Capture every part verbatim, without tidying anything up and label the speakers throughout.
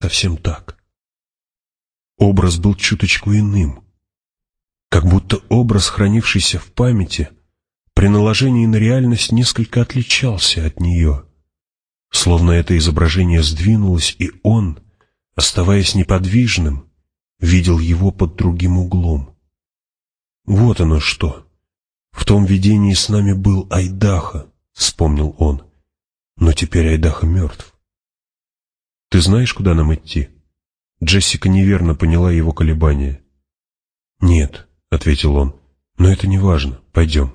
Speaker 1: совсем так. Образ был чуточку иным, как будто образ, хранившийся в памяти, при наложении на реальность несколько отличался от нее, словно это изображение сдвинулось, и он, оставаясь неподвижным, видел его под другим углом. «Вот оно что! В том видении с нами был Айдаха», — вспомнил он, — «но теперь Айдаха мертв». «Ты знаешь, куда нам идти?» Джессика неверно поняла его колебания. «Нет», — ответил он, — «но это не важно. Пойдем».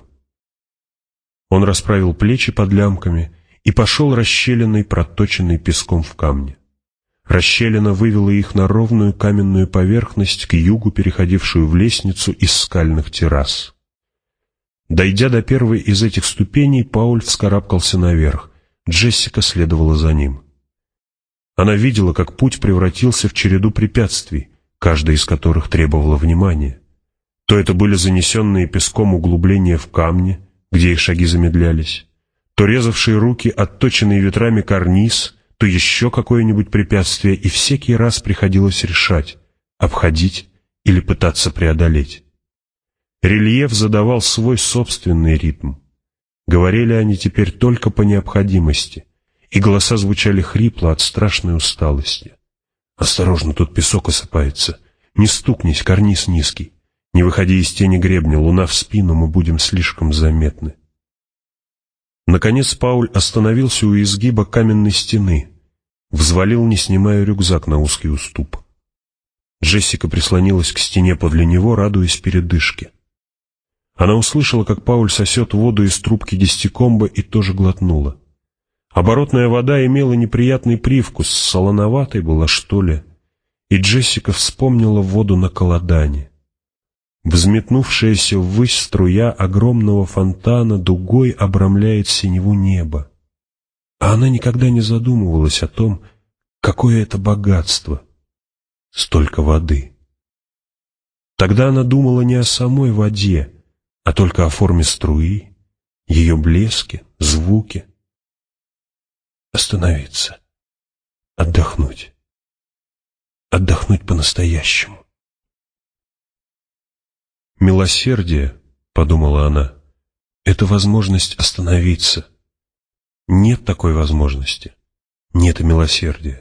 Speaker 1: Он расправил плечи под лямками и пошел расщелиной, проточенной песком в камне. Расщелина вывела их на ровную каменную поверхность, к югу переходившую в лестницу из скальных террас. Дойдя до первой из этих ступеней, Пауль вскарабкался наверх. Джессика следовала за ним. Она видела, как путь превратился в череду препятствий, каждая из которых требовала внимания. То это были занесенные песком углубления в камне, где их шаги замедлялись, то резавшие руки отточенный ветрами карниз, то еще какое-нибудь препятствие, и всякий раз приходилось решать, обходить или пытаться преодолеть. Рельеф задавал свой собственный ритм. Говорили они теперь только по необходимости, и голоса звучали хрипло от страшной усталости. «Осторожно, тут песок осыпается. Не стукнись, карниз низкий. Не выходи из тени гребня, луна в спину, мы будем слишком заметны». Наконец Пауль остановился у изгиба каменной стены, взвалил, не снимая рюкзак, на узкий уступ. Джессика прислонилась к стене подле него, радуясь передышке. Она услышала, как Пауль сосет воду из трубки десятикомба, и тоже глотнула. Оборотная вода имела неприятный привкус, солоноватой была, что ли, и Джессика вспомнила воду на Колодане. Взметнувшаяся ввысь струя огромного фонтана дугой обрамляет синеву неба. А она никогда не задумывалась о том, какое это богатство — столько воды. Тогда она думала не о самой воде, а только о форме струи, ее блеске, звуке. Остановиться, отдохнуть, отдохнуть по-настоящему. «Милосердие, — подумала она, — это возможность остановиться. Нет такой возможности, нет и милосердия».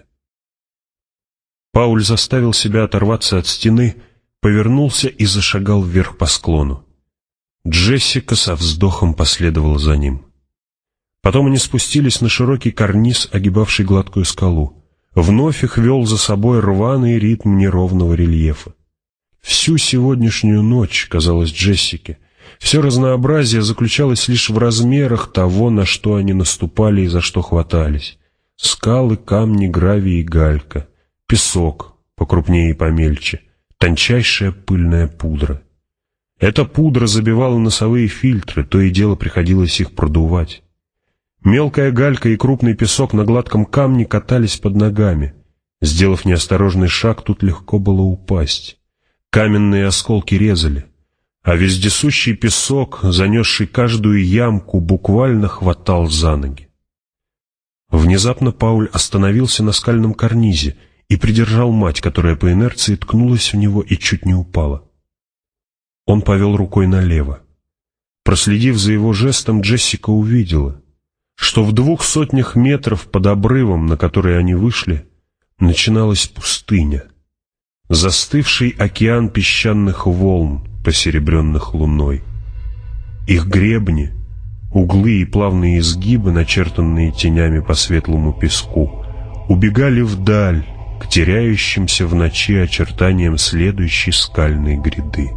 Speaker 1: Пауль заставил себя оторваться от стены, повернулся и зашагал вверх по склону. Джессика со вздохом последовала за ним. Потом они спустились на широкий карниз, огибавший гладкую скалу. Вновь их вел за собой рваный ритм неровного рельефа. Всю сегодняшнюю ночь, казалось Джессике, все разнообразие заключалось лишь в размерах того, на что они наступали и за что хватались. Скалы, камни, гравий и галька, песок, покрупнее и помельче, тончайшая пыльная пудра. Эта пудра забивала носовые фильтры, то и дело приходилось их продувать. Мелкая галька и крупный песок на гладком камне катались под ногами. Сделав неосторожный шаг, тут легко было упасть. Каменные осколки резали, а вездесущий песок, занесший каждую ямку, буквально хватал за ноги. Внезапно Пауль остановился на скальном карнизе и придержал мать, которая по инерции ткнулась в него и чуть не упала. Он повел рукой налево. Проследив за его жестом, Джессика увидела, что в двух сотнях метров под обрывом, на который они вышли, начиналась пустыня. Застывший океан песчаных волн, посеребренных луной. Их гребни, углы и плавные изгибы, начертанные тенями по светлому песку, убегали вдаль, к теряющимся в ночи очертаниям следующей скальной гряды.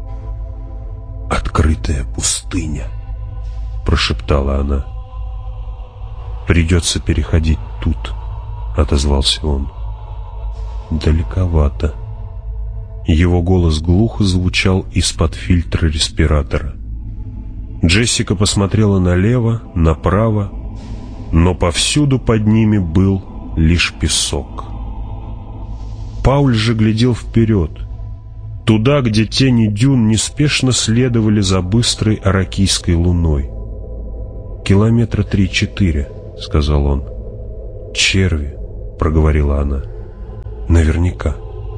Speaker 1: «Открытая пустыня», — прошептала она. «Придется переходить тут», — отозвался он. «Далековато». Его голос глухо звучал из-под фильтра респиратора. Джессика посмотрела налево, направо, но повсюду под ними был лишь песок. Пауль же глядел вперед, туда, где тени дюн неспешно следовали за быстрой аракийской луной. «Километра три-четыре», — сказал он. «Черви», — проговорила она. Наверняка.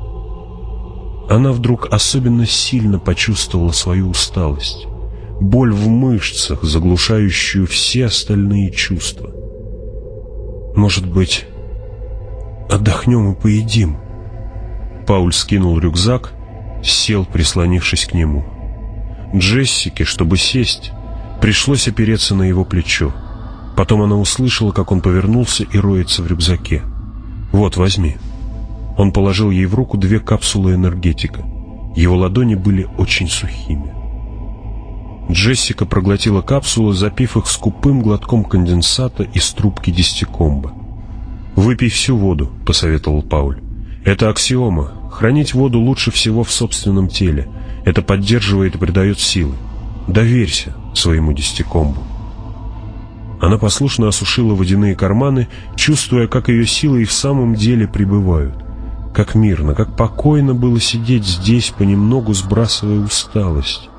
Speaker 1: Она вдруг особенно сильно почувствовала свою усталость, боль в мышцах, заглушающую все остальные чувства. «Может быть, отдохнем и поедим?» Пауль скинул рюкзак, сел, прислонившись к нему. Джессике, чтобы сесть, пришлось опереться на его плечо. Потом она услышала, как он повернулся и роется в рюкзаке. «Вот, возьми». Он положил ей в руку две капсулы энергетика. Его ладони были очень сухими. Джессика проглотила капсулы, запив их скупым глотком конденсата из трубки десятикомба. «Выпей всю воду», — посоветовал Пауль. «Это аксиома. Хранить воду лучше всего в собственном теле. Это поддерживает и придает силы. Доверься своему десятикомбу». Она послушно осушила водяные карманы, чувствуя, как ее силы и в самом деле пребывают. Как мирно, как покойно было сидеть здесь, понемногу сбрасывая усталость.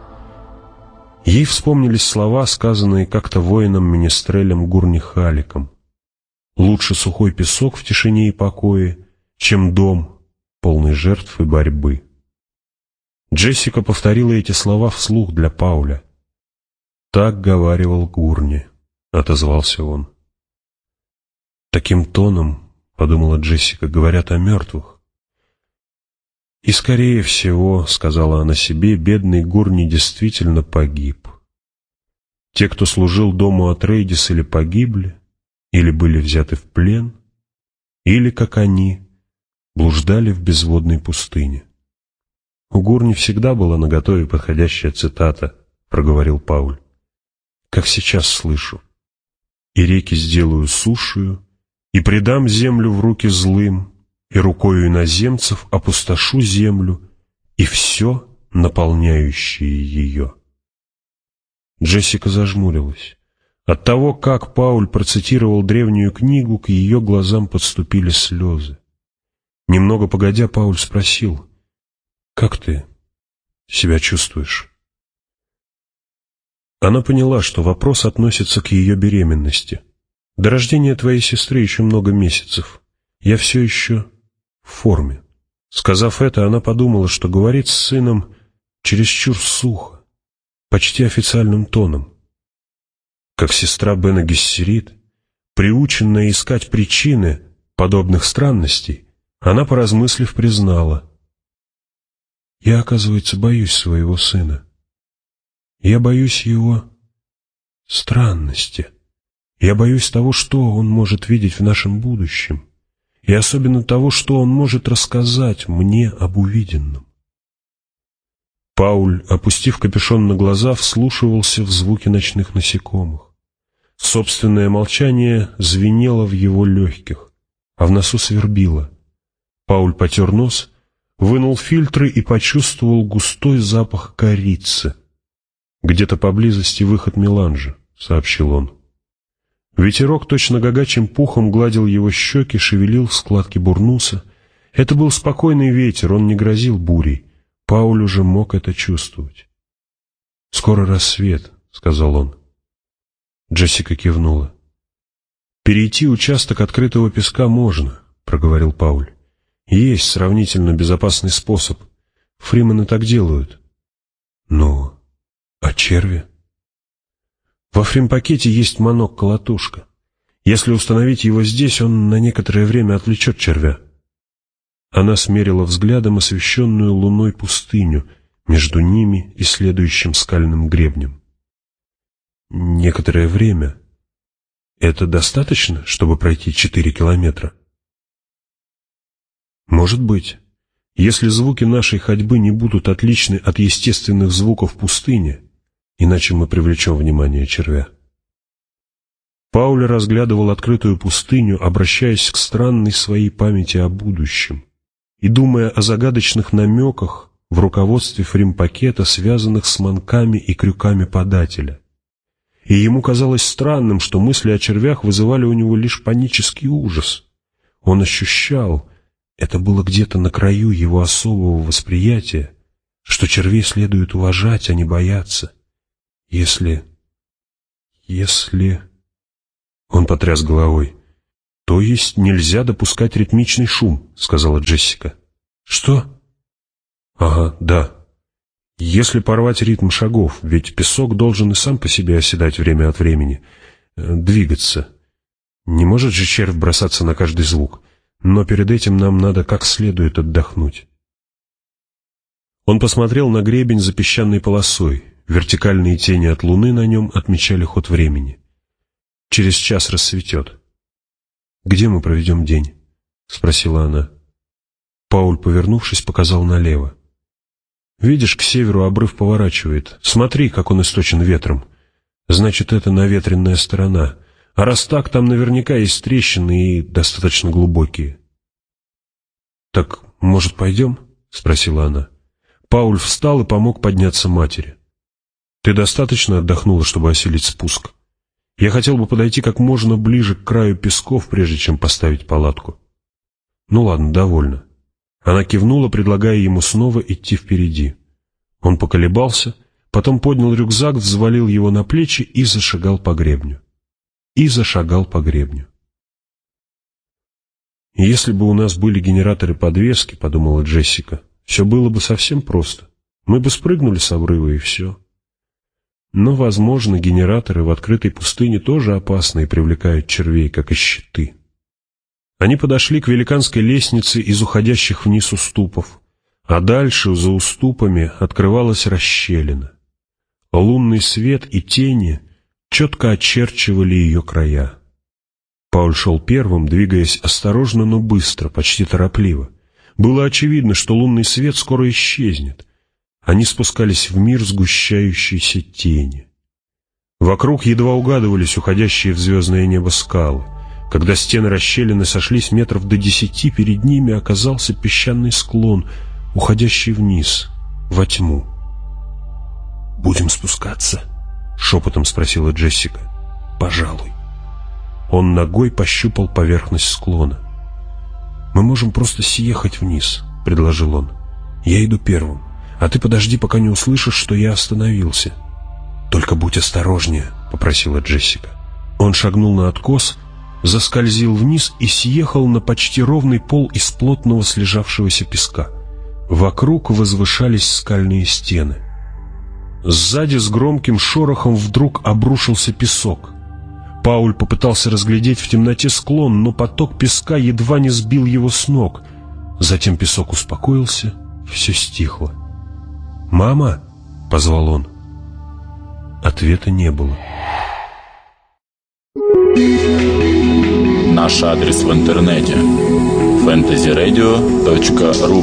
Speaker 1: Ей вспомнились слова, сказанные как-то воином-министрелем Гурни-Халиком. «Лучше сухой песок в тишине и покое, чем дом, полный жертв и борьбы». Джессика повторила эти слова вслух для Пауля. «Так говаривал Гурни», — отозвался он. «Таким тоном, — подумала Джессика, — говорят о мертвых». «И, скорее всего, — сказала она себе, — бедный Гурни действительно погиб. Те, кто служил дому Атрейдис, или погибли, или были взяты в плен, или, как они, блуждали в безводной пустыне». «У Гурни всегда была наготове подходящая цитата, — проговорил Пауль, — как сейчас слышу. И реки сделаю сушею, и предам землю в руки злым, и рукою иноземцев опустошу землю, и все, наполняющее ее». Джессика зажмурилась. От того, как Пауль процитировал древнюю книгу, к ее глазам подступили слезы. Немного погодя, Пауль спросил: «Как ты себя чувствуешь?» Она поняла, что вопрос относится к ее беременности. «До рождения твоей сестры еще много месяцев. Я все еще в форме». Сказав это, она подумала, что говорит с сыном чересчур сухо, почти официальным тоном. Как сестра Бена Гессерит, приученная искать причины подобных странностей, она, поразмыслив, признала: «Я, оказывается, боюсь своего сына. Я боюсь его странности. Я боюсь того, что он может видеть в нашем будущем, и особенно того, что он может рассказать мне об увиденном». Пауль, опустив капюшон на глаза, вслушивался в звуки ночных насекомых. Собственное молчание звенело в его легких, а в носу свербило. Пауль потер нос, вынул фильтры и почувствовал густой запах корицы. «Где-то поблизости выход меланжа», — сообщил он. Ветерок точно гагачим пухом гладил его щеки, шевелил складки бурнуса. Это был спокойный ветер, он не грозил бурей. Пауль уже мог это чувствовать. «Скоро рассвет», — сказал он. Джессика кивнула. «Перейти участок открытого песка можно», — проговорил Пауль. «Есть сравнительно безопасный способ. Фримены так делают». «Ну, а черви?» «Во фримпакете есть манок-колотушка. Если установить его здесь, он на некоторое время отвлечет червя». Она смерила взглядом освещенную луной пустыню между ними и следующим скальным гребнем. «Некоторое время. Это достаточно, чтобы пройти четыре километра?» «Может быть. Если звуки нашей ходьбы не будут отличны от естественных звуков пустыни, иначе мы привлечем внимание червя». Пауль разглядывал открытую пустыню, обращаясь к странной своей памяти о будущем и думая о загадочных намеках в руководстве фримпакета, связанных с манками и крюками подателя. И ему казалось странным, что мысли о червях вызывали у него лишь панический ужас. Он ощущал, это было где-то на краю его особого восприятия, что червей следует уважать, а не бояться. Если... если... Он потряс головой. «То есть нельзя допускать ритмичный шум», — сказала Джессика. «Что?» «Ага, да. Если порвать ритм шагов, ведь песок должен и сам по себе оседать время от времени, э, двигаться. Не может же червь бросаться на каждый звук, но перед этим нам надо как следует отдохнуть». Он посмотрел на гребень за песчаной полосой. Вертикальные тени от луны на нем отмечали ход времени. «Через час рассветет». «Где мы проведем день?» — спросила она. Пауль, повернувшись, показал налево. «Видишь, к северу обрыв поворачивает. Смотри, как он источен ветром. Значит, это наветренная сторона. А раз так, там наверняка есть трещины и достаточно глубокие». «Так, может, пойдем?» — спросила она. Пауль встал и помог подняться матери. «Ты достаточно отдохнула, чтобы осилить спуск? Я хотел бы подойти как можно ближе к краю песков, прежде чем поставить палатку». «Ну ладно, довольно». Она кивнула, предлагая ему снова идти впереди. Он поколебался, потом поднял рюкзак, взвалил его на плечи и зашагал по гребню. И зашагал по гребню. «Если бы у нас были генераторы подвески, — подумала Джессика, — все было бы совсем просто. Мы бы спрыгнули с обрыва и все. Но, возможно, генераторы в открытой пустыне тоже опасны и привлекают червей, как и щиты». Они подошли к великанской лестнице из уходящих вниз уступов, а дальше, за уступами, открывалась расщелина. Лунный свет и тени четко очерчивали ее края. Пауль шел первым, двигаясь осторожно, но быстро, почти торопливо. Было очевидно, что лунный свет скоро исчезнет. Они спускались в мир сгущающейся тени. Вокруг едва угадывались уходящие в звездное небо скалы. Когда стены расщелины сошлись метров до десяти, перед ними оказался песчаный склон, уходящий вниз, во тьму. «Будем спускаться?» — шепотом спросила Джессика. «Пожалуй». Он ногой пощупал поверхность склона. «Мы можем просто съехать вниз», — предложил он. «Я иду первым, а ты подожди, пока не услышишь, что я остановился». «Только будь осторожнее», — попросила Джессика. Он шагнул на откос, заскользил вниз и съехал на почти ровный пол из плотного слежавшегося песка. Вокруг возвышались скальные стены. Сзади с громким шорохом вдруг обрушился песок. Пауль попытался разглядеть в темноте склон, но поток песка едва не сбил его с ног. Затем песок успокоился, все стихло. «Мама!» — позвал он. Ответа не было.
Speaker 2: Наш адрес в интернете — фэнтези радио точка ру.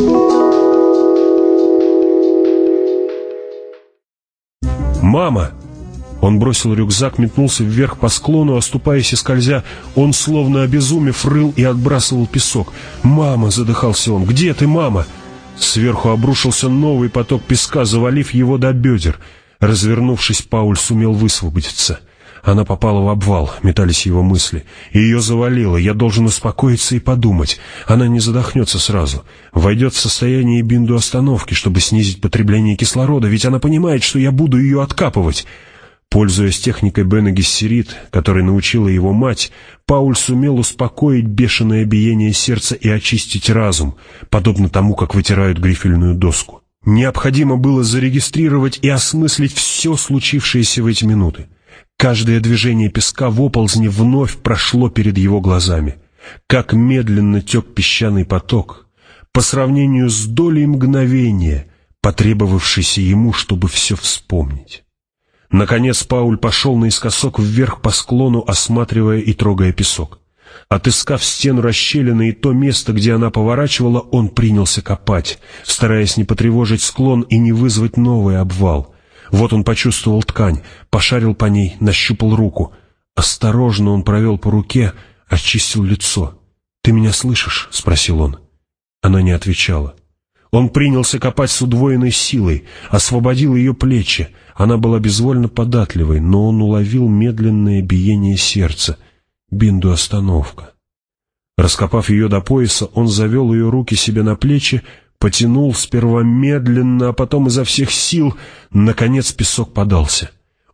Speaker 1: «Мама!» Он бросил рюкзак, метнулся вверх по склону, оступаясь и скользя. Он, словно обезумев, рыл и отбрасывал песок. «Мама!» — задыхался он. «Где ты, мама?» Сверху обрушился новый поток песка, завалив его до бедер. Развернувшись, Пауль сумел высвободиться. Она попала в обвал, метались его мысли. Ее завалило, я должен успокоиться и подумать. Она не задохнется сразу. Войдет в состояние бинду-остановки, чтобы снизить потребление кислорода, ведь она понимает, что я буду ее откапывать. Пользуясь техникой Бене Гессерит, которой научила его мать, Пауль сумел успокоить бешеное биение сердца и очистить разум, подобно тому, как вытирают грифельную доску. Необходимо было зарегистрировать и осмыслить все случившееся в эти минуты. Каждое движение песка в оползне вновь прошло перед его глазами. Как медленно тек песчаный поток, по сравнению с долей мгновения, потребовавшейся ему, чтобы все вспомнить. Наконец Пауль пошел наискосок вверх по склону, осматривая и трогая песок. Отыскав стену расщелины и то место, где она поворачивала, он принялся копать, стараясь не потревожить склон и не вызвать новый обвал. Вот он почувствовал ткань, пошарил по ней, нащупал руку. Осторожно он провел по руке, очистил лицо. «Ты меня слышишь?» — спросил он. Она не отвечала. Он принялся копать с удвоенной силой, освободил ее плечи. Она была безвольно податливой, но он уловил медленное биение сердца. Бинду-остановка. Раскопав ее до пояса, он завел ее руки себе на плечи, потянул сперва медленно, а потом изо всех сил. Наконец песок подался.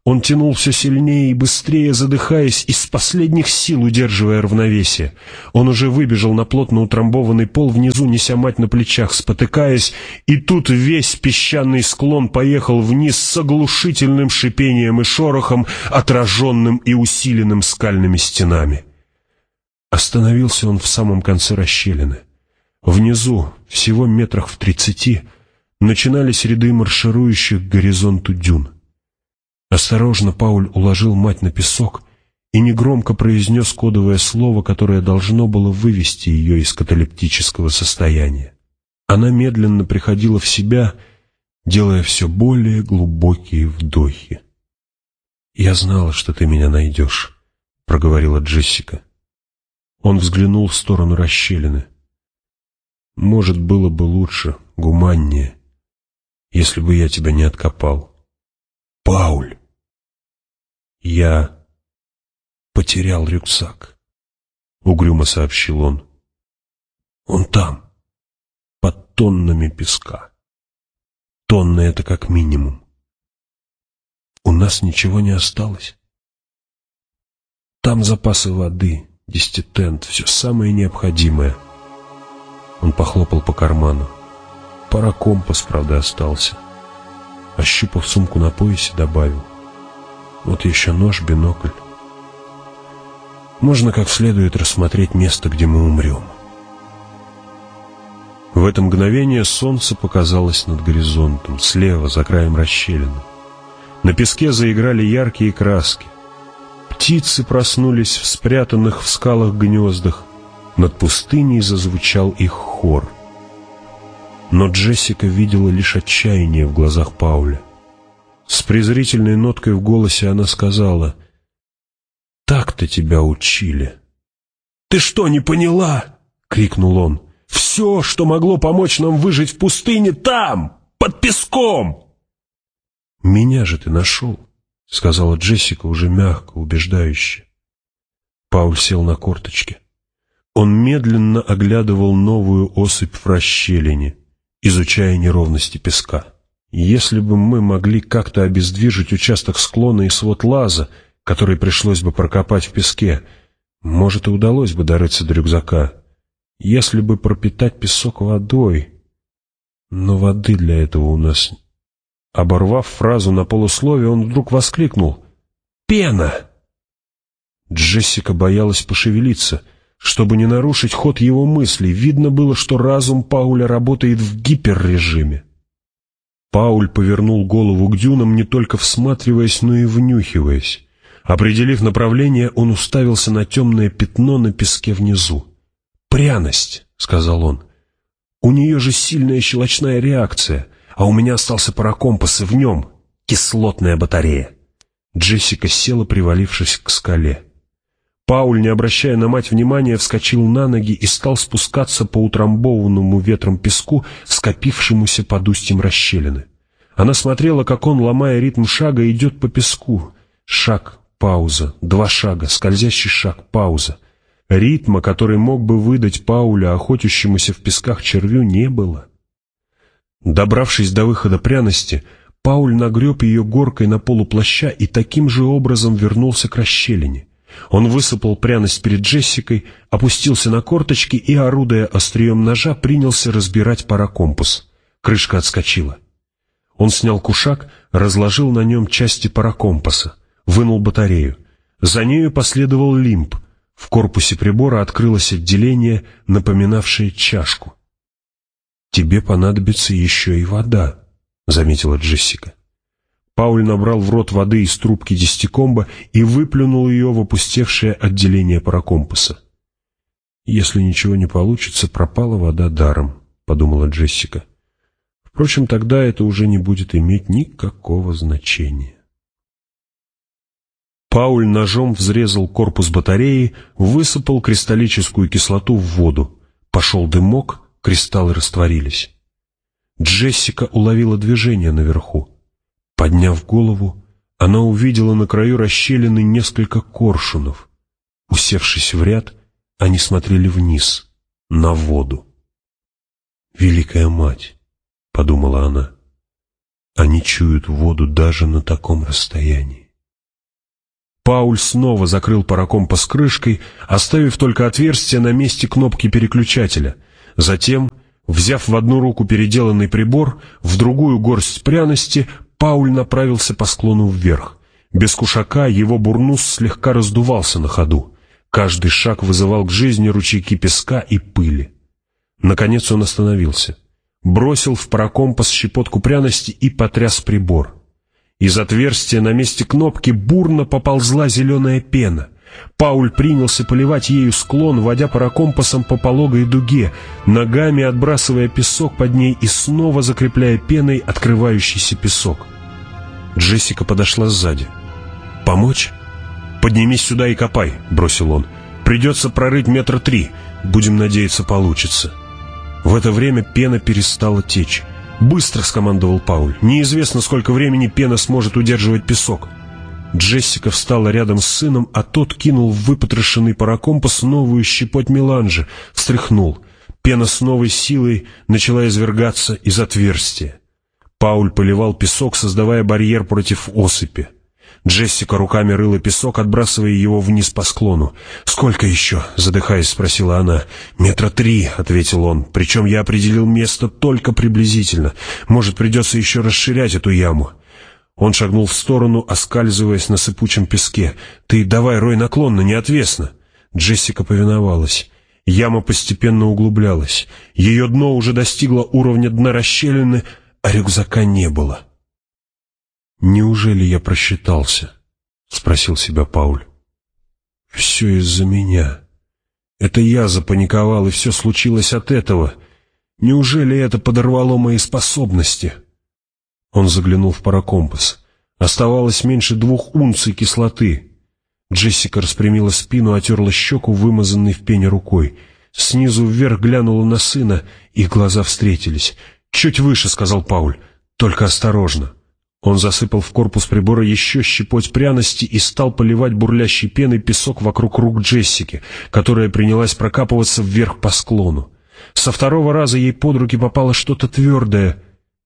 Speaker 1: Он тянул все сильнее и быстрее, задыхаясь, из последних сил удерживая равновесие. Он уже выбежал на плотно утрамбованный пол внизу, неся мать на плечах, спотыкаясь, и тут весь песчаный склон поехал вниз с оглушительным шипением и шорохом, отраженным и усиленным скальными стенами. Остановился он в самом конце расщелины. Внизу, всего метрах в тридцати, начинались ряды марширующих к горизонту дюн. Осторожно Пауль уложил мать на песок и негромко произнес кодовое слово, которое должно было вывести ее из каталептического состояния. Она медленно приходила в себя, делая все более глубокие вдохи. «Я знала, что ты меня найдешь», — проговорила Джессика. Он взглянул в сторону расщелины. «Может, было бы лучше, гуманнее, если бы я тебя не откопал». «Пауль!» «Я потерял рюкзак», — угрюмо сообщил он. «Он там, под тоннами песка. Тонны — это как минимум. У нас ничего не осталось. Там запасы воды, десятитент, все самое необходимое». Он похлопал по карману. Паракомпас, правда, остался. Ощупав сумку на поясе, добавил: «Вот еще нож, бинокль. Можно как следует рассмотреть место, где мы умрем». В это мгновение солнце показалось над горизонтом, слева, за краем расщелины. На песке заиграли яркие краски. Птицы проснулись в спрятанных в скалах гнездах. Над пустыней зазвучал их хор. Но Джессика видела лишь отчаяние в глазах Пауля. С презрительной ноткой в голосе она сказала: «Так-то тебя учили». «Ты что, не поняла?» — крикнул он. «Все, что могло помочь нам выжить в пустыне, там, под песком!» «Меня же ты нашел», — сказала Джессика уже мягко, убеждающе. Пауль сел на корточки. Он медленно оглядывал новую осыпь в расщелине, изучая неровности песка. «Если бы мы могли как-то обездвижить участок склона и свод лаза, который пришлось бы прокопать в песке, может, и удалось бы дорыться до рюкзака. Если бы пропитать песок водой... Но воды для этого у нас...» Оборвав фразу на полусловие, он вдруг воскликнул: «Пена!» Джессика боялась пошевелиться, чтобы не нарушить ход его мыслей. Видно было, что разум Пауля работает в гиперрежиме. Пауль повернул голову к дюнам, не только всматриваясь, но и внюхиваясь. Определив направление, он уставился на темное пятно на песке внизу. «Пряность», — сказал он. «У нее же сильная щелочная реакция, а у меня остался паракомпас, и в нем кислотная батарея». Джессика села, привалившись к скале. Пауль, не обращая на мать внимания, вскочил на ноги и стал спускаться по утрамбованному ветром песку, скопившемуся под устьем расщелины. Она смотрела, как он, ломая ритм шага, идет по песку. Шаг, пауза, два шага, скользящий шаг, пауза. Ритма, который мог бы выдать Пауля, охотящемуся в песках червю, не было. Добравшись до выхода пряности, Пауль нагреб ее горкой на полу плаща и таким же образом вернулся к расщелине. Он высыпал пряность перед Джессикой, опустился на корточки и, орудуя острием ножа, принялся разбирать паракомпас. Крышка отскочила. Он снял кушак, разложил на нем части паракомпаса, вынул батарею. За нею последовал лимб. В корпусе прибора открылось отделение, напоминавшее чашку. «Тебе понадобится еще и вода», — заметила Джессика. Пауль набрал в рот воды из трубки десятикомба и выплюнул ее в опустевшее отделение паракомпаса. «Если ничего не получится, пропала вода даром», — подумала Джессика. «Впрочем, тогда это уже не будет иметь никакого значения». Пауль ножом взрезал корпус батареи, высыпал кристаллическую кислоту в воду. Пошел дымок, кристаллы растворились. Джессика уловила движение наверху. Подняв голову, она увидела на краю расщелины несколько коршунов. Усевшись в ряд, они смотрели вниз, на воду. «Великая мать», — подумала она, — «они чуют воду даже на таком расстоянии». Пауль снова закрыл паракомпас крышкой, оставив только отверстие на месте кнопки переключателя. Затем, взяв в одну руку переделанный прибор, в другую горсть пряности, Пауль направился по склону вверх. Без кушака его бурнус слегка раздувался на ходу. Каждый шаг вызывал к жизни ручейки песка и пыли. Наконец он остановился, бросил в паракомпас щепотку пряности и потряс прибор. Из отверстия на месте кнопки бурно поползла зеленая пена. Пауль принялся поливать ею склон, водя паракомпасом по пологой дуге, ногами отбрасывая песок под ней и снова закрепляя пеной открывающийся песок. Джессика подошла сзади. «Помочь?» «Поднимись сюда и копай», — бросил он. «Придется прорыть метра три. Будем надеяться, получится». В это время пена перестала течь. «Быстро!» — скомандовал Пауль. «Неизвестно, сколько времени пена сможет удерживать песок». Джессика встала рядом с сыном, а тот кинул в выпотрошенный паракомпас новую щепоть меланжа, встряхнул. Пена с новой силой начала извергаться из отверстия. Пауль поливал песок, создавая барьер против осыпи. Джессика руками рыла песок, отбрасывая его вниз по склону. «Сколько еще?» — задыхаясь, спросила она. «Метра три», — ответил он. «Причем я определил место только приблизительно. Может, придется еще расширять эту яму». Он шагнул в сторону, оскальзываясь на сыпучем песке. «Ты давай рой наклонно, не отвесно». Джессика повиновалась. Яма постепенно углублялась. Ее дно уже достигло уровня дна расщелины, а рюкзака не было. «Неужели я просчитался?» — спросил себя Пауль. «Все из-за меня. Это я запаниковал, и все случилось от этого. Неужели это подорвало мои способности?» Он заглянул в паракомпас. Оставалось меньше двух унций кислоты. Джессика распрямила спину, отерла щеку, вымазанной в пене рукой. Снизу вверх глянула на сына, их глаза встретились. «Чуть выше», — сказал Пауль, — «только осторожно». Он засыпал в корпус прибора еще щепоть пряности и стал поливать бурлящей пеной песок вокруг рук Джессики, которая принялась прокапываться вверх по склону. Со второго раза ей под руки попало что-то твердое.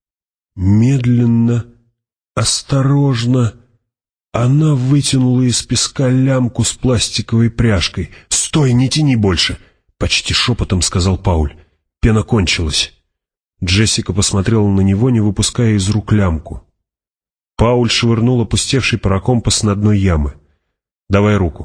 Speaker 1: Медленно, осторожно, она вытянула из песка лямку с пластиковой пряжкой. «Стой, не тяни больше!» — почти шепотом сказал Пауль. Пена кончилась. Джессика посмотрела на него, не выпуская из рук лямку. Пауль швырнул опустевший паракомпас на дно ямы. «Давай руку.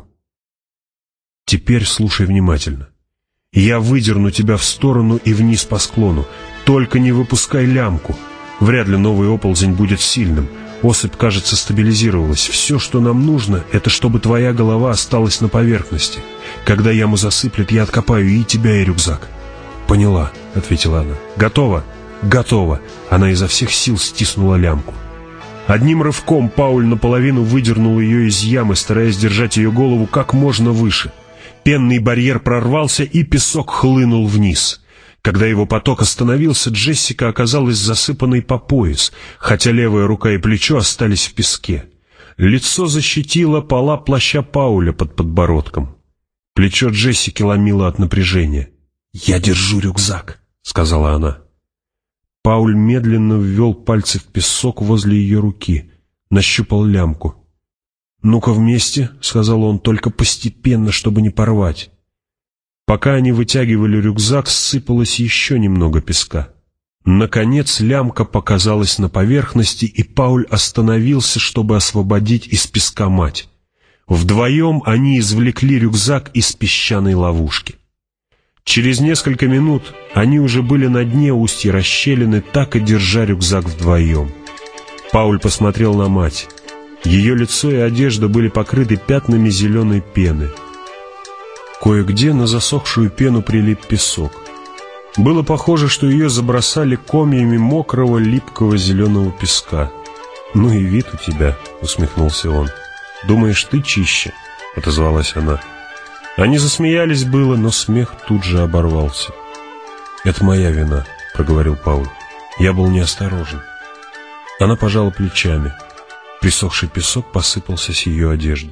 Speaker 1: Теперь слушай внимательно. Я выдерну тебя в сторону и вниз по склону. Только не выпускай лямку. Вряд ли новый оползень будет сильным. Осыпь, кажется, стабилизировалась. Все, что нам нужно, это чтобы твоя голова осталась на поверхности. Когда яму засыплет, я откопаю и тебя, и рюкзак». «Поняла», — ответила она. «Готово?» «Готово». Она изо всех сил стиснула лямку. Одним рывком Пауль наполовину выдернул ее из ямы, стараясь держать ее голову как можно выше. Пенный барьер прорвался, и песок хлынул вниз. Когда его поток остановился, Джессика оказалась засыпанной по пояс, хотя левая рука и плечо остались в песке. Лицо защитило пола плаща Пауля под подбородком. Плечо Джессики ломило от напряжения. «Я держу рюкзак», — сказала она. Пауль медленно ввел пальцы в песок возле ее руки, нащупал лямку. «Ну-ка вместе», — сказал он, — «только постепенно, чтобы не порвать». Пока они вытягивали рюкзак, ссыпалось еще немного песка. Наконец лямка показалась на поверхности, и Пауль остановился, чтобы освободить из песка мать. Вдвоем они извлекли рюкзак из песчаной ловушки. Через несколько минут они уже были на дне устья расщелины, так и держа рюкзак вдвоем. Пауль посмотрел на мать. Ее лицо и одежда были покрыты пятнами зеленой пены. Кое-где на засохшую пену прилип песок. Было похоже, что ее забросали комьями мокрого, липкого зеленого песка. «Ну и вид у тебя», — усмехнулся он. «Думаешь, ты чище?» — отозвалась она. Они засмеялись было, но смех тут же оборвался. «Это моя вина», — проговорил Пауль. «Я был неосторожен». Она пожала плечами. Присохший песок посыпался с ее одежды.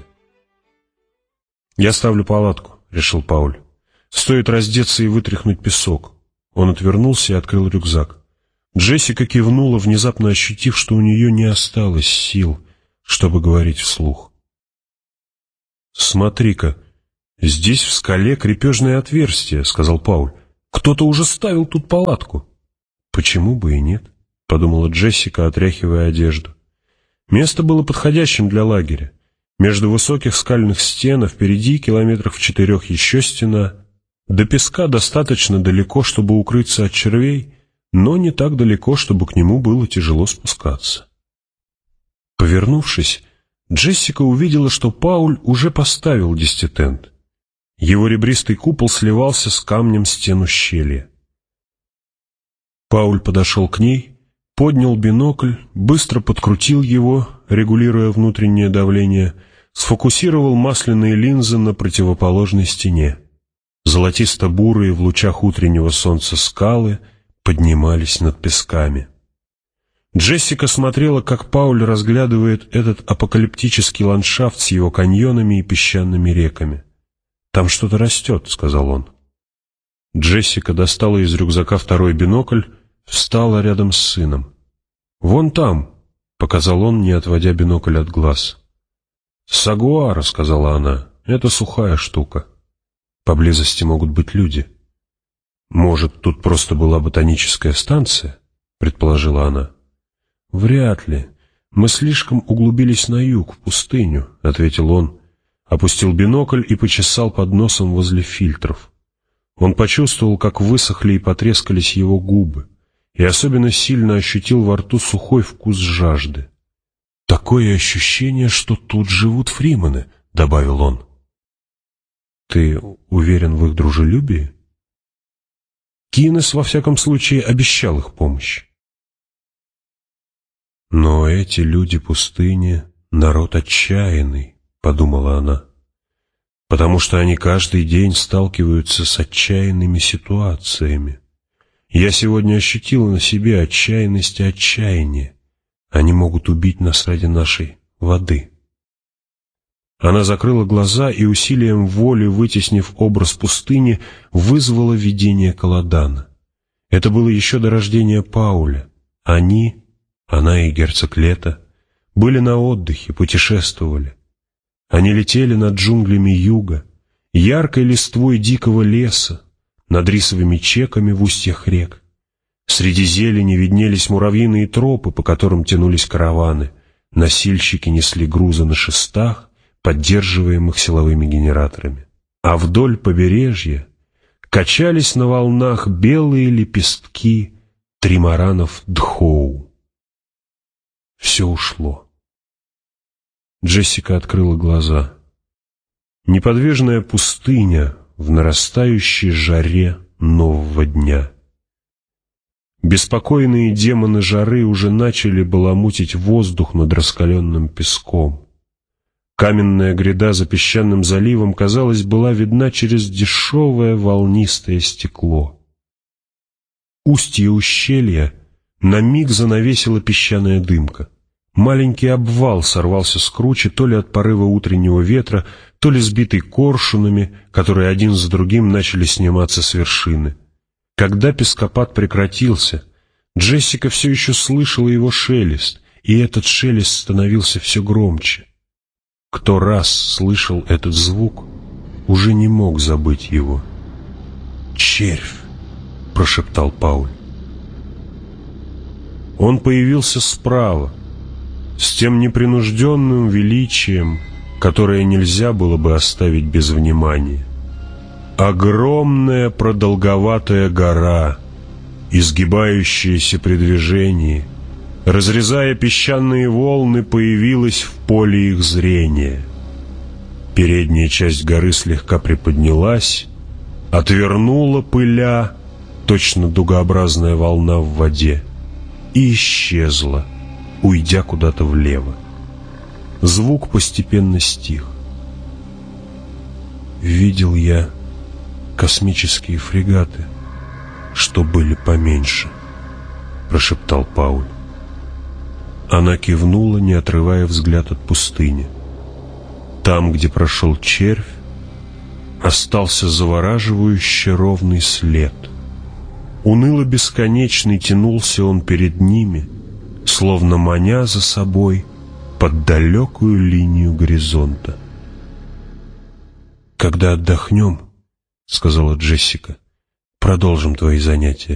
Speaker 1: «Я ставлю палатку», — решил Пауль. «Стоит раздеться и вытряхнуть песок». Он отвернулся и открыл рюкзак. Джессика кивнула, внезапно ощутив, что у нее не осталось сил, чтобы говорить вслух. «Смотри-ка, здесь в скале крепежное отверстие», — сказал Пауль. «Кто-то уже ставил тут палатку». «Почему бы и нет?» — подумала Джессика, отряхивая одежду. Место было подходящим для лагеря. Между высоких скальных стен, а впереди, километров в четырех, еще стена. До песка достаточно далеко, чтобы укрыться от червей, но не так далеко, чтобы к нему было тяжело спускаться. Повернувшись, Джессика увидела, что Пауль уже поставил десятитент. Его ребристый купол сливался с камнем стен ущелья. Пауль подошел к ней, поднял бинокль, быстро подкрутил его, регулируя внутреннее давление, сфокусировал масляные линзы на противоположной стене. Золотисто-бурые в лучах утреннего солнца скалы поднимались над песками. Джессика смотрела, как Пауль разглядывает этот апокалиптический ландшафт с его каньонами и песчаными реками. «Там что-то растет», — сказал он. Джессика достала из рюкзака второй бинокль, встала рядом с сыном. «Вон там», — показал он, не отводя бинокль от глаз. «Сагуара», — сказала она, — «это сухая штука. Поблизости могут быть люди». «Может, тут просто была ботаническая станция?» — предположила она. «Вряд ли. Мы слишком углубились на юг, в пустыню», — ответил он, опустил бинокль и почесал под носом возле фильтров. Он почувствовал, как высохли и потрескались его губы, и особенно сильно ощутил во рту сухой вкус жажды. «Такое ощущение, что тут живут фримены», — добавил он. «Ты уверен в их дружелюбии?» Кинес, во всяком случае, обещал их помощь. «Но эти люди пустыни — народ отчаянный», — подумала она, «потому что они каждый день сталкиваются с отчаянными ситуациями. Я сегодня ощутила на себе отчаянность и отчаяние. Они могут убить нас ради нашей воды». Она закрыла глаза и усилием воли, вытеснив образ пустыни, вызвала видение Каладана. Это было еще до рождения Пауля. Они, она и герцог Лето, были на отдыхе, путешествовали. Они летели над джунглями юга, яркой листвой дикого леса, над рисовыми чеками в устьях рек. Среди зелени виднелись муравьиные тропы, по которым тянулись караваны. Носильщики несли грузы на шестах, поддерживаемых силовыми генераторами. А вдоль побережья качались на волнах белые лепестки тримаранов Дхоу. Все ушло. Джессика открыла глаза. Неподвижная пустыня в нарастающей жаре нового дня. Беспокойные демоны жары уже начали баламутить воздух над раскаленным песком. Каменная гряда за песчаным заливом, казалось, была видна через дешевое волнистое стекло. Устье ущелья на миг занавесила песчаная дымка. Маленький обвал сорвался с кручи то ли от порыва утреннего ветра, то ли сбитый коршунами, которые один за другим начали сниматься с вершины. Когда пескопад прекратился, Джессика все еще слышала его шелест, и этот шелест становился все громче. Кто раз слышал этот звук, уже не мог забыть его. «Червь!» — прошептал Пауль. Он появился справа, с тем непринужденным величием, которое нельзя было бы оставить без внимания. Огромная продолговатая гора, изгибающаяся при движении, разрезая песчаные волны, появилась в поле их зрения. Передняя часть горы слегка приподнялась, отвернула пыля, точно дугообразная волна в воде, и исчезла, уйдя куда-то влево. Звук постепенно стих. Видел я космические фрегаты, что были поменьше, прошептал Пауль. Она кивнула, не отрывая взгляд от пустыни. Там, где прошел червь, остался завораживающе ровный след. Уныло бесконечный тянулся он перед ними, словно маня за собой под далекую линию горизонта. «Когда отдохнем, — сказала Джессика, — продолжим твои занятия».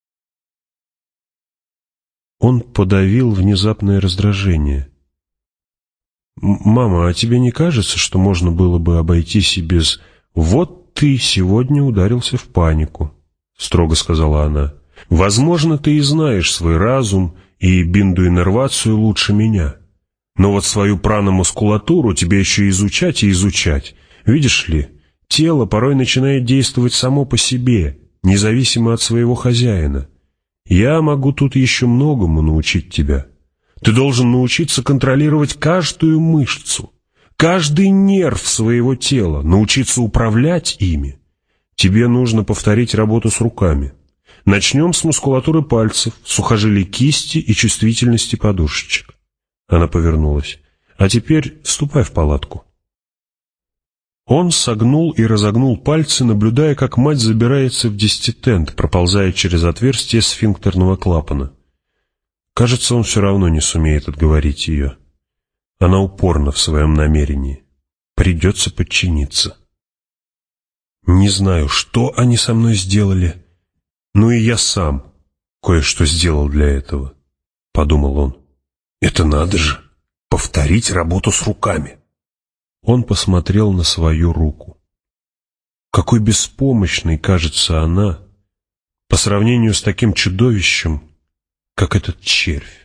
Speaker 1: Он подавил внезапное раздражение. «Мама, а тебе не кажется, что можно было бы обойтись и без... Вот ты сегодня ударился в панику», — строго сказала она. «Возможно, ты и знаешь свой разум и биндуиннервацию лучше меня. Но вот свою праномускулатуру тебе еще изучать и изучать. Видишь ли, тело порой начинает действовать само по себе, независимо от своего хозяина. Я могу тут еще многому научить тебя. Ты должен научиться контролировать каждую мышцу, каждый нерв своего тела, научиться управлять ими. Тебе нужно повторить работу с руками. Начнем с мускулатуры пальцев, сухожилий кисти и чувствительности подушечек». Она повернулась. «А теперь ступай в палатку». Он согнул и разогнул пальцы, наблюдая, как мать забирается в десятитент, проползая через отверстие сфинктерного клапана. Кажется, он все равно не сумеет отговорить ее. Она упорна в своем намерении. Придется подчиниться. «Не знаю, что они со мной сделали, но и я сам кое-что сделал для этого», — подумал он. «Это надо же, повторить работу с руками». Он посмотрел на свою руку. Какой беспомощной кажется она по сравнению с таким чудовищем, как этот червь.